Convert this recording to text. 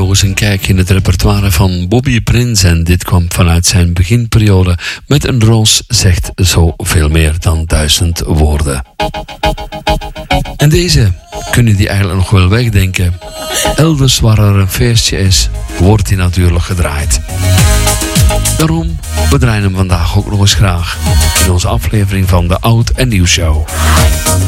eens een kijkje in het repertoire van Bobby Prince en dit kwam vanuit zijn beginperiode met Een roos zegt zoveel meer dan 1000 woorden. En deze kunnen die eigenlijk nog wel wegdenken. Elders waar er een feestje is, wordt die natuurlijk gedraaid. Daarom, we draaien hem vandaag ook nog eens graag in onze aflevering van de Oud en Nieuw Show.